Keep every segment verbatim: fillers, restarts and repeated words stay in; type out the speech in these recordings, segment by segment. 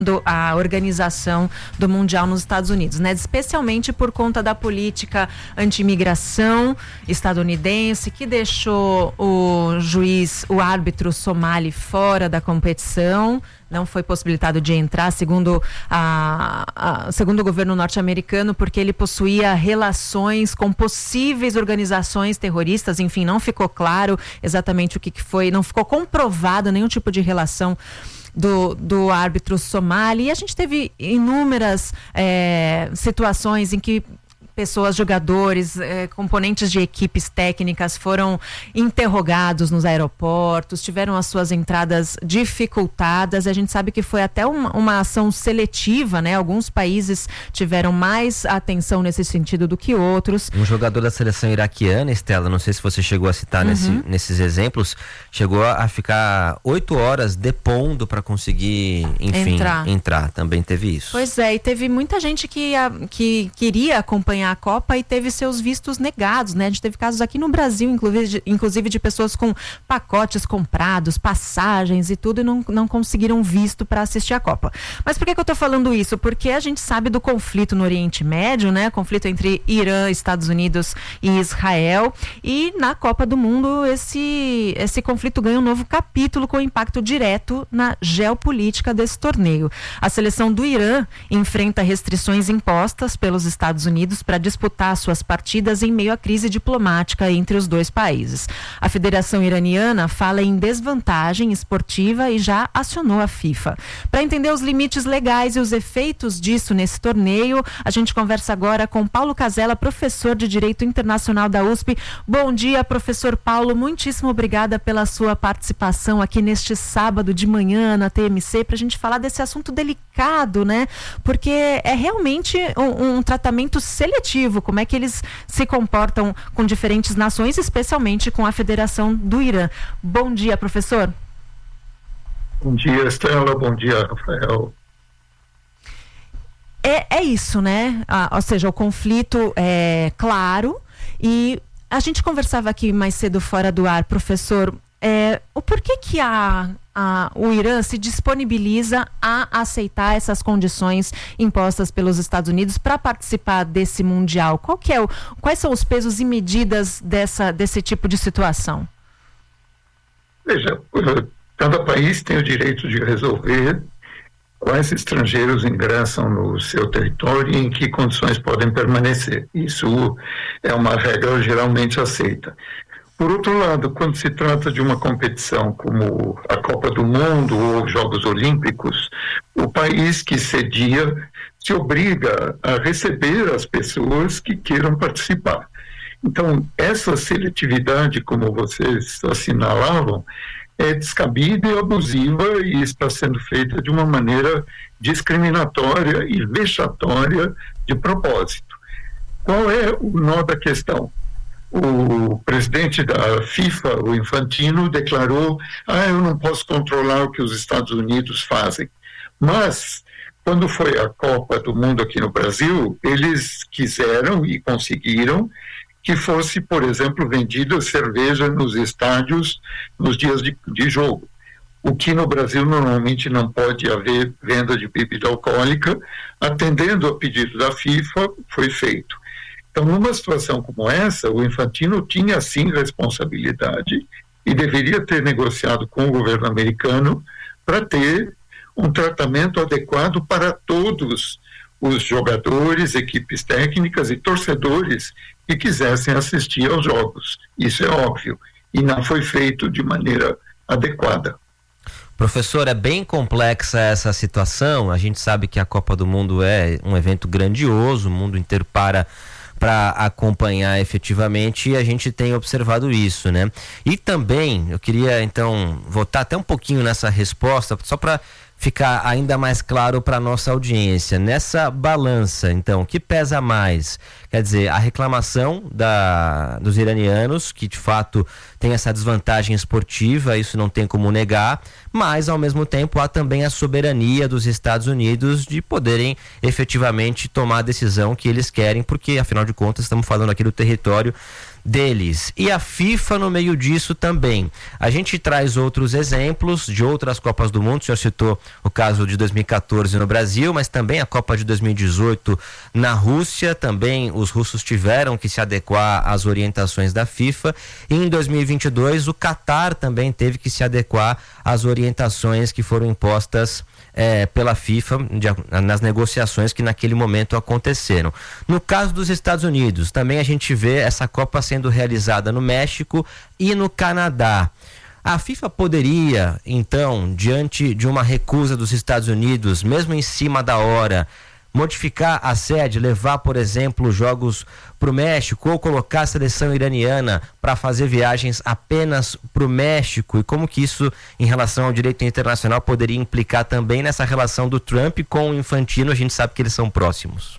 Do, a organização do Mundial nos Estados Unidos, né? Especialmente por conta da política anti-imigração estadunidense, que deixou o juiz, o árbitro somali fora da competição, não foi possibilitado de entrar, segundo, a, a, segundo o governo norte-americano, porque ele possuía relações com possíveis organizações terroristas. Enfim, não ficou claro exatamente o que, que foi, não ficou comprovado nenhum tipo de relação Do, do árbitro somali. E a gente teve inúmeras é, situações em que pessoas, jogadores, eh, componentes de equipes técnicas foram interrogados nos aeroportos, tiveram as suas entradas dificultadas. A gente sabe que foi até uma, uma ação seletiva, né? Alguns países tiveram mais atenção nesse sentido do que outros. Um jogador da seleção iraquiana, Estela, não sei se você chegou a citar uhum. nesse, nesses exemplos, chegou a ficar oito horas depondo para conseguir, enfim, entrar. entrar. Também teve isso. Pois é, e teve muita gente que, a, que queria acompanhar a Copa e teve seus vistos negados, né? A gente teve casos aqui no Brasil, inclusive, inclusive de pessoas com pacotes comprados, passagens e tudo, e não, não conseguiram visto para assistir a Copa. Mas por que que eu tô falando isso? Porque a gente sabe do conflito no Oriente Médio, né? Conflito entre Irã, Estados Unidos e Israel, e na Copa do Mundo esse, esse conflito ganha um novo capítulo com impacto direto na geopolítica desse torneio. A seleção do Irã enfrenta restrições impostas pelos Estados Unidos para disputar suas partidas em meio à crise diplomática entre os dois países. A Federação Iraniana fala em desvantagem esportiva e já acionou a FIFA. Para entender os limites legais e os efeitos disso nesse torneio, a gente conversa agora com Paulo Casella, professor de Direito Internacional da U S P. Bom dia, professor Paulo. Muitíssimo obrigada pela sua participação aqui neste sábado de manhã na T M C, para a gente falar desse assunto delicado, né? Porque é realmente um, um tratamento seletivo, como é que eles se comportam com diferentes nações, especialmente com a Federação do Irã. Bom dia, professor. Bom dia, Estela. Bom dia, Rafael. É, é isso, né? Ah, ou seja, o conflito é claro, e a gente conversava aqui mais cedo fora do ar, professor, é, o porquê que a A, o Irã se disponibiliza a aceitar essas condições impostas pelos Estados Unidos para participar desse Mundial? Qual que é o, quais são os pesos e medidas dessa, desse tipo de situação? Veja, cada país tem o direito de resolver quais estrangeiros ingressam no seu território e em que condições podem permanecer. Isso é uma regra geralmente aceita. Por outro lado, quando se trata de uma competição como a Copa do Mundo ou os Jogos Olímpicos, o país que cedia se obriga a receber as pessoas que queiram participar. Então, essa seletividade, como vocês assinalavam, é descabida e abusiva e está sendo feita de uma maneira discriminatória e vexatória de propósito. Qual é o nó da questão? O presidente da FIFA, o Infantino, declarou: ah, eu não posso controlar o que os Estados Unidos fazem. Mas, quando foi a Copa do Mundo aqui no Brasil, eles quiseram e conseguiram que fosse, por exemplo, vendida cerveja nos estádios nos dias de, de jogo. O que no Brasil normalmente não pode haver venda de bebida alcoólica, atendendo ao pedido da FIFA, foi feito. Então, numa situação como essa, o Infantino tinha sim responsabilidade e deveria ter negociado com o governo americano para ter um tratamento adequado para todos os jogadores, equipes técnicas e torcedores que quisessem assistir aos jogos. Isso é óbvio, e não foi feito de maneira adequada. Professor, é bem complexa essa situação. A gente sabe que a Copa do Mundo é um evento grandioso, o mundo inteiro para para acompanhar efetivamente, e a gente tem observado isso, né? E também, eu queria então voltar até um pouquinho nessa resposta, só para ficar ainda mais claro para a nossa audiência. Nessa balança, então, o que pesa mais? Quer dizer, a reclamação da, dos iranianos, que de fato tem essa desvantagem esportiva, isso não tem como negar, mas ao mesmo tempo há também a soberania dos Estados Unidos de poderem efetivamente tomar a decisão que eles querem, porque afinal de contas estamos falando aqui do território deles. E a FIFA no meio disso também. A gente traz outros exemplos de outras Copas do Mundo. O senhor citou o caso de dois mil e quatorze no Brasil, mas também a Copa de dois mil e dezoito na Rússia. Também os russos tiveram que se adequar às orientações da FIFA. E em dois mil e vinte e dois o Catar também teve que se adequar às orientações que foram impostas É, pela FIFA de, nas negociações que naquele momento aconteceram. No caso dos Estados Unidos, também a gente vê essa Copa sendo realizada no México e no Canadá. A FIFA poderia, então, diante de uma recusa dos Estados Unidos, mesmo em cima da hora, modificar a sede, levar, por exemplo, jogos para o México ou colocar a seleção iraniana para fazer viagens apenas para o México? E como que isso, em relação ao direito internacional, poderia implicar também nessa relação do Trump com o Infantino? A gente sabe que eles são próximos.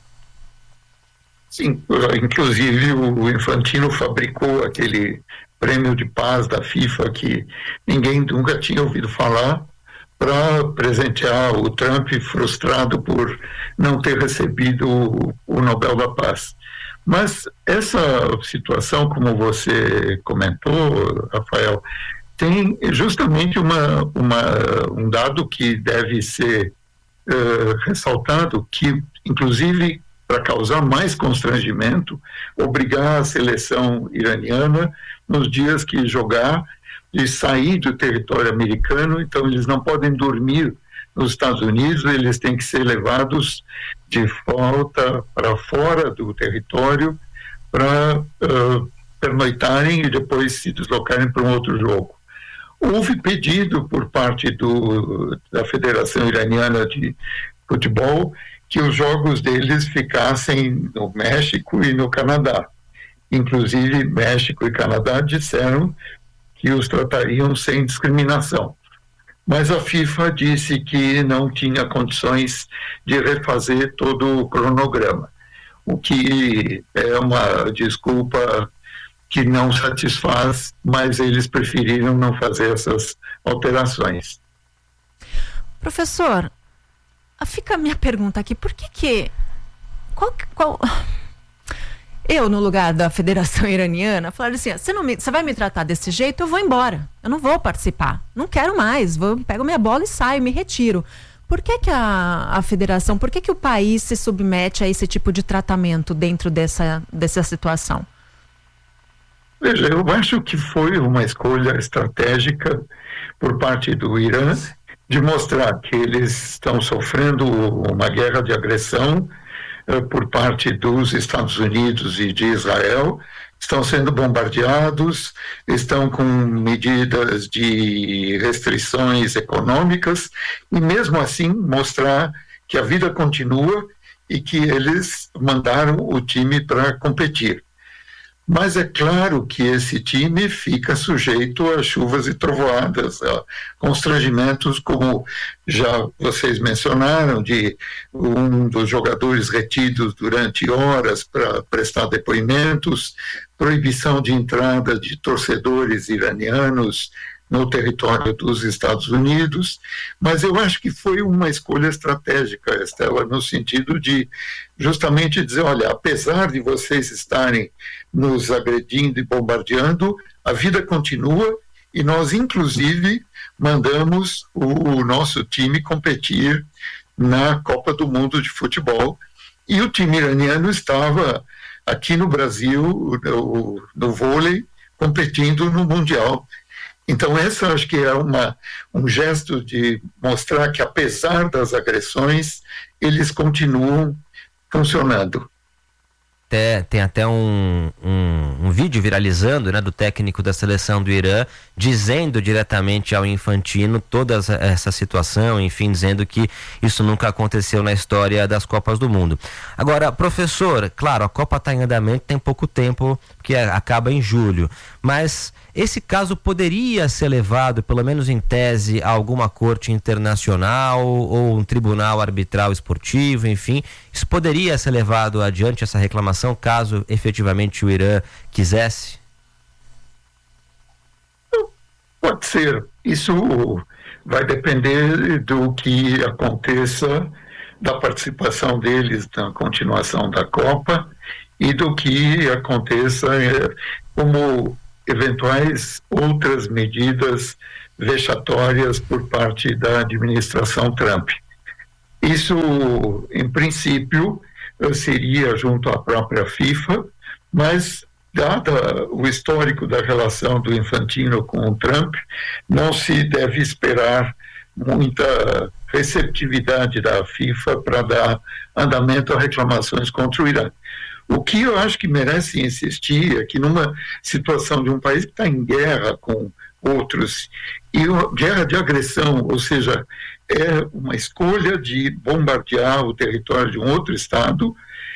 Sim, inclusive o Infantino fabricou aquele prêmio de paz da FIFA que ninguém nunca tinha ouvido falar, para presentear o Trump, frustrado por não ter recebido o, o Nobel da Paz. Mas essa situação, como você comentou, Rafael, tem justamente uma, uma, um dado que deve ser uh, ressaltado, que, inclusive, para causar mais constrangimento, obrigar a seleção iraniana, nos dias que jogar, de sair do território americano. Então eles não podem dormir nos Estados Unidos, eles têm que ser levados de volta para fora do território para uh, pernoitarem e depois se deslocarem para um outro jogo. Houve pedido por parte do, da Federação Iraniana de Futebol que os jogos deles ficassem no México e no Canadá. Inclusive, México e Canadá disseram que os tratariam sem discriminação. Mas a FIFA disse que não tinha condições de refazer todo o cronograma, o que é uma desculpa que não satisfaz, mas eles preferiram não fazer essas alterações. Professor, fica a minha pergunta aqui, por que que... Qual... qual... Eu, no lugar da Federação Iraniana, falaram assim, você, não me, você vai me tratar desse jeito, eu vou embora. Eu não vou participar. Não quero mais. Vou, pego minha bola e saio, me retiro. Por que que a, a Federação, por que que o país se submete a esse tipo de tratamento dentro dessa, dessa situação? Veja, eu acho que foi uma escolha estratégica por parte do Irã de mostrar que eles estão sofrendo uma guerra de agressão por parte dos Estados Unidos e de Israel, estão sendo bombardeados, estão com medidas de restrições econômicas, e mesmo assim mostrar que a vida continua e que eles mandaram o time para competir. Mas é claro que esse time fica sujeito a chuvas e trovoadas, a constrangimentos, como já vocês mencionaram, de um dos jogadores retidos durante horas para prestar depoimentos, proibição de entrada de torcedores iranianos no território dos Estados Unidos, mas eu acho que foi uma escolha estratégica, Estela, no sentido de justamente dizer, olha, apesar de vocês estarem nos agredindo e bombardeando, a vida continua e nós, inclusive, mandamos o, o nosso time competir na Copa do Mundo de Futebol, e o time iraniano estava aqui no Brasil, no, no vôlei, competindo no Mundial. Então, essa acho que é uma, um gesto de mostrar que, apesar das agressões, eles continuam funcionando. Até, tem até um, um, um vídeo viralizando, né, do técnico da seleção do Irã, dizendo diretamente ao Infantino toda essa situação, enfim, dizendo que isso nunca aconteceu na história das Copas do Mundo. Agora, professor, claro, a Copa está em andamento, tem pouco tempo, que acaba em julho, mas esse caso poderia ser levado, pelo menos em tese, a alguma corte internacional ou um tribunal arbitral esportivo, enfim, isso poderia ser levado adiante, essa reclamação, caso efetivamente o Irã quisesse? Pode ser. Isso vai depender do que aconteça, da participação deles na continuação da Copa e do que aconteça como eventuais outras medidas vexatórias por parte da administração Trump. Isso, em princípio, seria junto à própria FIFA, mas, dado o histórico da relação do Infantino com o Trump, não se deve esperar muita receptividade da FIFA para dar andamento a reclamações contra o Irã. O que eu acho que merece insistir é que numa situação de um país que está em guerra com outros, e uma guerra de agressão, ou seja, é uma escolha de bombardear o território de um outro Estado,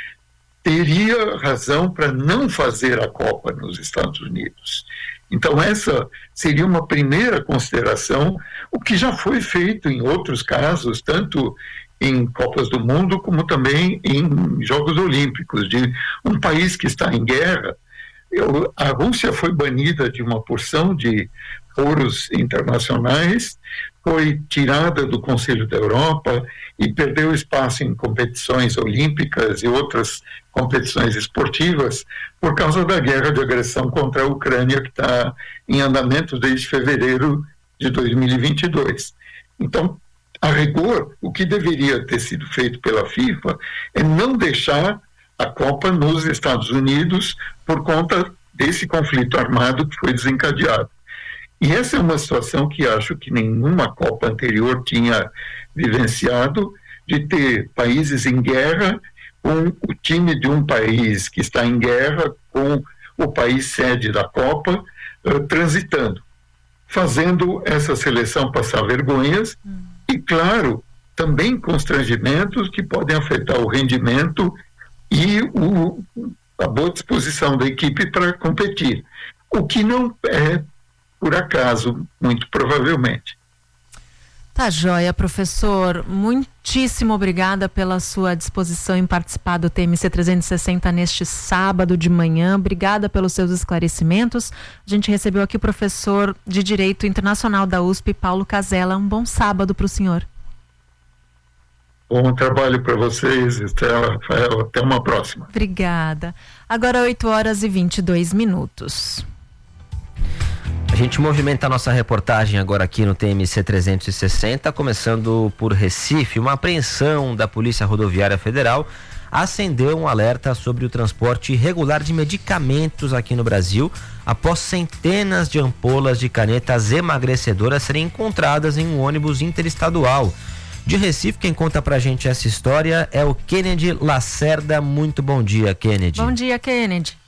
teria razão para não fazer a Copa nos Estados Unidos. Então essa seria uma primeira consideração, o que já foi feito em outros casos, tanto em Copas do Mundo como também em Jogos Olímpicos, de um país que está em guerra. Eu, a Rússia foi banida de uma porção de foros internacionais, foi tirada do Conselho da Europa e perdeu espaço em competições olímpicas e outras competições esportivas por causa da guerra de agressão contra a Ucrânia, que está em andamento desde fevereiro de dois mil e vinte e dois. Então, a rigor, o que deveria ter sido feito pela FIFA é não deixar a Copa nos Estados Unidos por conta desse conflito armado que foi desencadeado. E essa é uma situação que acho que nenhuma Copa anterior tinha vivenciado, de ter países em guerra com o time de um país que está em guerra com o país sede da Copa uh, transitando, fazendo essa seleção passar vergonhas hum. e, claro, também constrangimentos que podem afetar o rendimento e o, a boa disposição da equipe para competir, o que não é por acaso, muito provavelmente. Tá joia, professor. Muitíssimo obrigada pela sua disposição em participar do T M C trezentos e sessenta neste sábado de manhã. Obrigada pelos seus esclarecimentos. A gente recebeu aqui o professor de Direito Internacional da U S P, Paulo Casella. Um bom sábado para o senhor. Bom trabalho para vocês, Estela, Rafael. Até uma próxima. Obrigada. Agora oito horas e vinte e dois minutos. A gente movimenta a nossa reportagem agora aqui no T M C trezentos e sessenta, começando por Recife. Uma apreensão da Polícia Rodoviária Federal acendeu um alerta sobre o transporte irregular de medicamentos aqui no Brasil, após centenas de ampolas de canetas emagrecedoras serem encontradas em um ônibus interestadual. De Recife, quem conta pra gente essa história é o Kennedy Lacerda. Muito bom dia, Kennedy. Bom dia, Kennedy.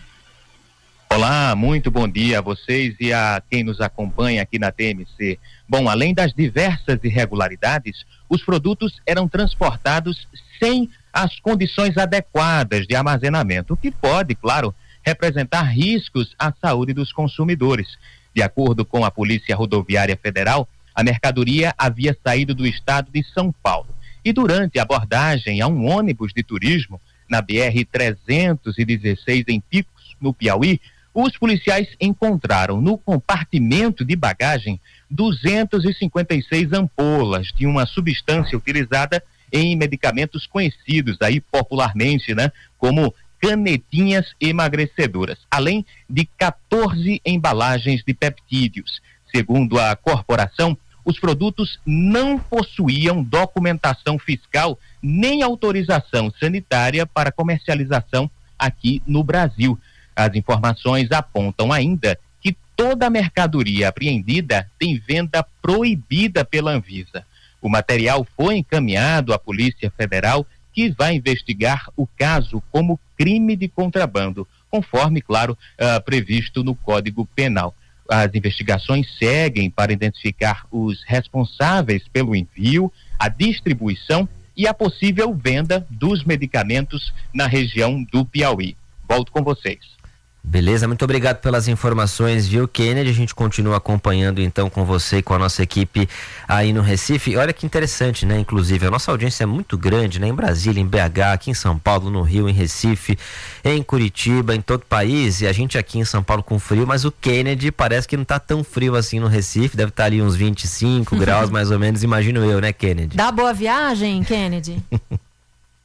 Olá, muito bom dia a vocês e a quem nos acompanha aqui na T M C. Bom, além das diversas irregularidades, os produtos eram transportados sem as condições adequadas de armazenamento, o que pode, claro, representar riscos à saúde dos consumidores. De acordo com a Polícia Rodoviária Federal, a mercadoria havia saído do estado de São Paulo e durante a abordagem a um ônibus de turismo na B R trezentos e dezesseis em Picos, no Piauí, os policiais encontraram no compartimento de bagagem duzentas e cinquenta e seis ampolas de uma substância utilizada em medicamentos conhecidos aí popularmente, né, como canetinhas emagrecedoras, além de quatorze embalagens de peptídeos. Segundo a corporação, os produtos não possuíam documentação fiscal nem autorização sanitária para comercialização aqui no Brasil. As informações apontam ainda que toda a mercadoria apreendida tem venda proibida pela Anvisa. O material foi encaminhado à Polícia Federal, que vai investigar o caso como crime de contrabando, conforme, claro, uh, previsto no Código Penal. As investigações seguem para identificar os responsáveis pelo envio, a distribuição e a possível venda dos medicamentos na região do Piauí. Volto com vocês. Beleza, muito obrigado pelas informações, viu, Kennedy? A gente continua acompanhando então com você e com a nossa equipe aí no Recife. E olha que interessante, né? Inclusive, a nossa audiência é muito grande, né? Em Brasília, em B H, aqui em São Paulo, no Rio, em Recife, em Curitiba, em todo o país. E a gente aqui em São Paulo com frio, mas o Kennedy parece que não tá tão frio assim no Recife. Deve estar ali uns vinte e cinco graus mais ou menos, imagino eu, né, Kennedy? Dá boa viagem, Kennedy?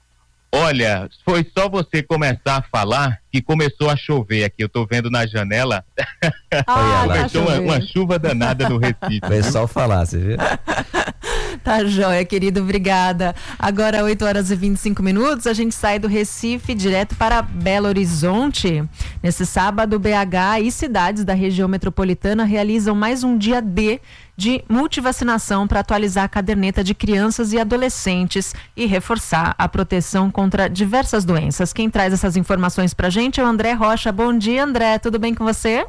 Olha, foi só você começar a falar que começou a chover aqui. Eu tô vendo na janela. Ah, começou uma, uma chuva danada no Recife. Foi só falar, você viu? Tá joia, querido, obrigada. Agora, oito horas e vinte e cinco minutos, a gente sai do Recife direto para Belo Horizonte. Nesse sábado, B H e cidades da região metropolitana realizam mais um dia D de multivacinação para atualizar a caderneta de crianças e adolescentes e reforçar a proteção contra diversas doenças. Quem traz essas informações pra gente é o André Rocha. Bom dia, André, tudo bem com você?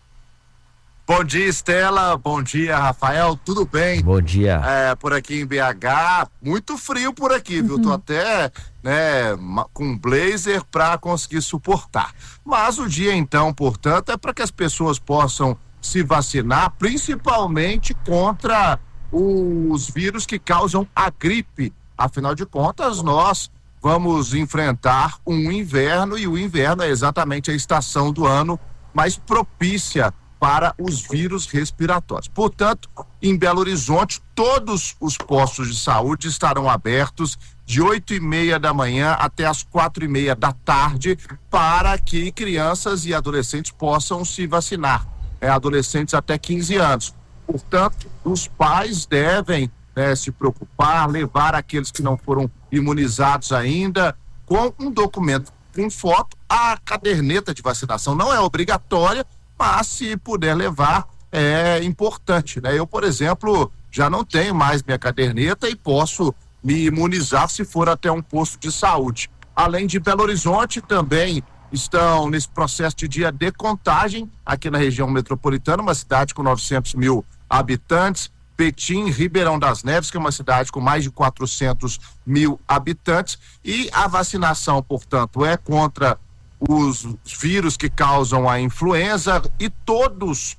Bom dia, Estela. Bom dia, Rafael. Tudo bem? Bom dia. É, por aqui em B H, muito frio por aqui, viu? Uhum. Tô até, né, com blazer para conseguir suportar. Mas o dia, então, portanto, é para que as pessoas possam se vacinar, principalmente contra os vírus que causam a gripe. Afinal de contas, nós vamos enfrentar um inverno, e o inverno é exatamente a estação do ano mais propícia para os vírus respiratórios. Portanto, em Belo Horizonte, todos os postos de saúde estarão abertos de oito e meia da manhã até as quatro e meia da tarde para que crianças e adolescentes possam se vacinar. É, adolescentes até quinze anos. Portanto, os pais devem, né, se preocupar, levar aqueles que não foram imunizados ainda com um documento com foto. A caderneta de vacinação não é obrigatória, mas se puder levar, é importante, né? Eu, por exemplo, já não tenho mais minha caderneta e posso me imunizar se for até um posto de saúde. Além de Belo Horizonte, também estão nesse processo de dia de contagem aqui na região metropolitana, uma cidade com novecentos mil habitantes, Betim, Ribeirão das Neves, que é uma cidade com mais de quatrocentos mil habitantes, e a vacinação, portanto, é contra os vírus que causam a influenza e todos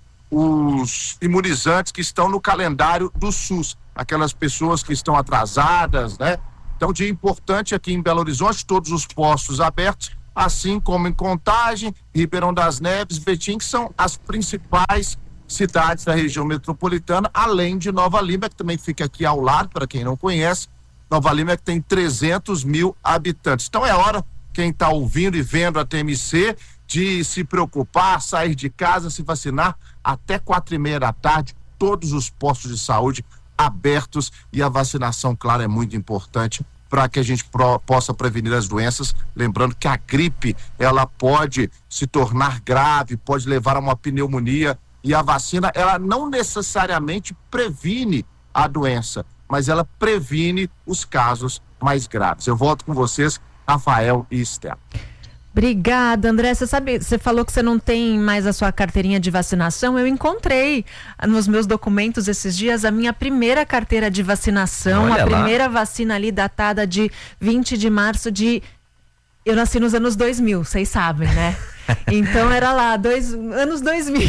os imunizantes que estão no calendário do SUS, aquelas pessoas que estão atrasadas, né? Então, dia importante aqui em Belo Horizonte, todos os postos abertos, assim como em Contagem, Ribeirão das Neves, Betim, que são as principais cidades da região metropolitana, além de Nova Lima, que também fica aqui ao lado, para quem não conhece. Nova Lima que tem trezentos mil habitantes. Então é hora, quem está ouvindo e vendo a T M C, de se preocupar, sair de casa, se vacinar até quatro e meia da tarde, todos os postos de saúde abertos, e a vacinação, claro, é muito importante para que a gente pro, possa prevenir as doenças. Lembrando que a gripe, ela pode se tornar grave, pode levar a uma pneumonia, e a vacina, ela não necessariamente previne a doença, mas ela previne os casos mais graves. Eu volto com vocês, Rafael e Estela. Obrigada, André. Você sabe, você falou que você não tem mais a sua carteirinha de vacinação. Eu encontrei nos meus documentos esses dias a minha primeira carteira de vacinação, Olha a lá. primeira vacina ali datada de vinte de março de... Eu nasci nos anos dois mil, vocês sabem, né? Então era lá, dois, anos dois mil.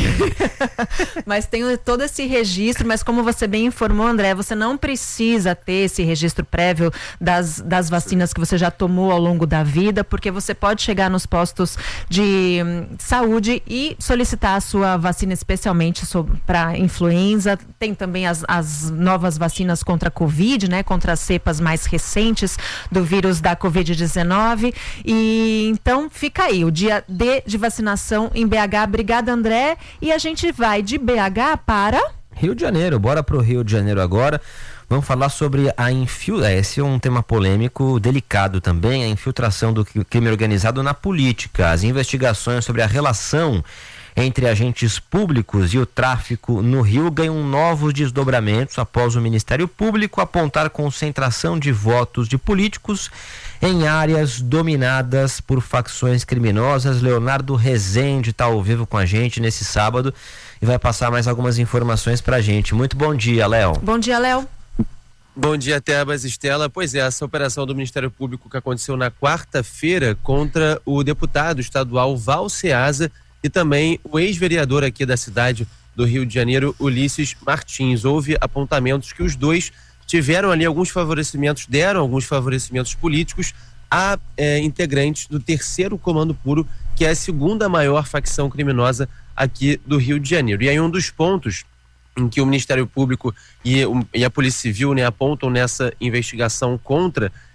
Mas tem todo esse registro, mas como você bem informou, André, você não precisa ter esse registro prévio das, das vacinas que você já tomou ao longo da vida, porque você pode chegar nos postos de hum, saúde e solicitar a sua vacina especialmente para influenza. Tem também as, as novas vacinas contra a Covid, né? Contra as cepas mais recentes do vírus da covid dezenove. E então fica aí, o dia D de vacinação em B H. Obrigada, André. E a gente vai de B H para... Rio de Janeiro, bora pro Rio de Janeiro agora. Vamos falar sobre a infiltração, esse é um tema polêmico, delicado também, a infiltração do crime organizado na política. As investigações sobre a relação entre agentes públicos e o tráfico no Rio ganham novos desdobramentos após o Ministério Público apontar concentração de votos de políticos em áreas dominadas por facções criminosas. Leonardo Rezende está ao vivo com a gente nesse sábado e vai passar mais algumas informações pra gente. Muito bom dia, Léo. Bom dia, Léo. Bom dia, Tebas, Estela. Pois é, essa operação do Ministério Público que aconteceu na quarta-feira contra o deputado estadual Val Ceasa e também o ex-vereador aqui da cidade do Rio de Janeiro, Ulisses Martins. Houve apontamentos que os dois tiveram ali alguns favorecimentos, deram alguns favorecimentos políticos a eh, integrantes do terceiro Comando Puro, que é a segunda maior facção criminosa aqui do Rio de Janeiro. E aí um dos pontos em que o Ministério Público e, e a Polícia Civil, né, apontam nessa investigação contra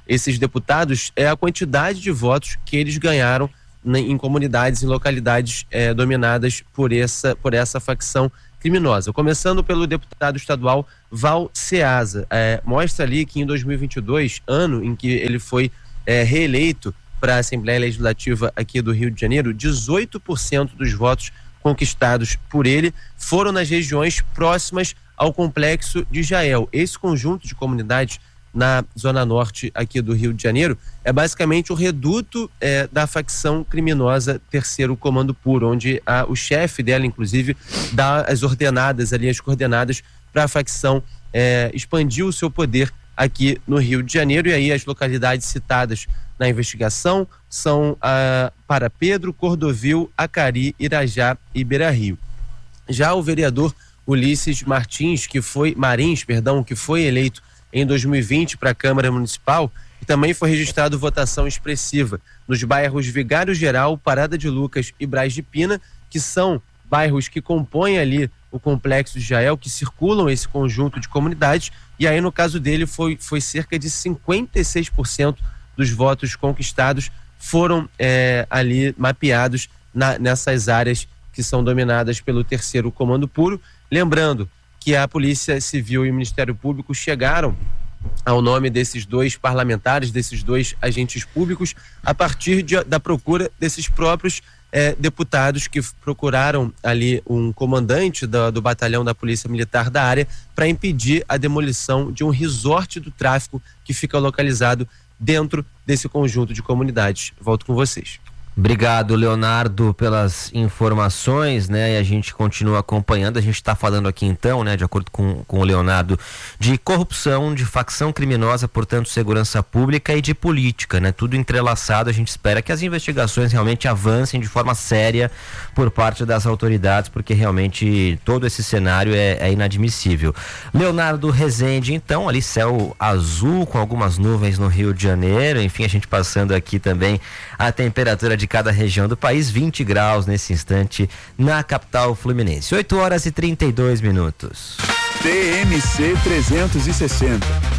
esses deputados é a quantidade de votos que eles ganharam em comunidades e localidades eh, dominadas por essa, por essa facção criminosa. Começando pelo deputado estadual Val Ceasa, eh, mostra ali que em dois mil e vinte e dois, ano em que ele foi eh, reeleito para a Assembleia Legislativa aqui do Rio de Janeiro, dezoito por cento dos votos conquistados por ele foram nas regiões próximas ao Complexo de Jael. Esse conjunto de comunidades na zona norte aqui do Rio de Janeiro é basicamente o reduto eh, da facção criminosa Terceiro Comando Puro, onde a, o chefe dela, inclusive, dá as ordenadas ali, as coordenadas para a facção eh, expandir o seu poder aqui no Rio de Janeiro. E aí as localidades citadas na investigação são ah, Para Pedro, Cordovil, Acari, Irajá e Beira-Rio. Já o vereador Ulisses Martins, que foi Marins, perdão, que foi eleito em dois mil e vinte para a Câmara Municipal, e também foi registrado votação expressiva nos bairros Vigário Geral, Parada de Lucas e Braz de Pina, que são bairros que compõem ali o Complexo de Jael, que circulam esse conjunto de comunidades, e aí no caso dele foi, foi cerca de cinquenta e seis por cento dos votos conquistados foram é, ali mapeados na, nessas áreas que são dominadas pelo Terceiro Comando Puro. Lembrando que a Polícia Civil e o Ministério Público chegaram ao nome desses dois parlamentares, desses dois agentes públicos, a partir de, da procura desses próprios eh, deputados que procuraram ali um comandante do, do batalhão da Polícia Militar da área para impedir a demolição de um resort do tráfico que fica localizado dentro desse conjunto de comunidades. Volto com vocês. Obrigado, Leonardo, pelas informações, né? E a gente continua acompanhando. A gente está falando aqui então, né, de acordo com, com o Leonardo, de corrupção, de facção criminosa, portanto, segurança pública e de política, né? Tudo entrelaçado. A gente espera que as investigações realmente avancem de forma séria por parte das autoridades, porque realmente todo esse cenário é, é inadmissível. Leonardo Rezende, então, ali céu azul com algumas nuvens no Rio de Janeiro. Enfim, a gente passando aqui também a temperatura de cada região do país, vinte graus nesse instante na capital fluminense. oito horas e trinta e dois minutos. T M C trezentos e sessenta.